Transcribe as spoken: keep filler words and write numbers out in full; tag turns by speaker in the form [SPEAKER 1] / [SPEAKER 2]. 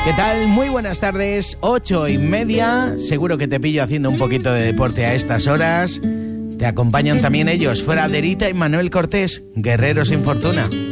[SPEAKER 1] ¿Qué tal? Muy buenas tardes, ocho y media. Seguro que te pillo haciendo un poquito de deporte a estas horas. Te acompañan también ellos, Fraderita y Manuel Cortés, guerreros sin fortuna.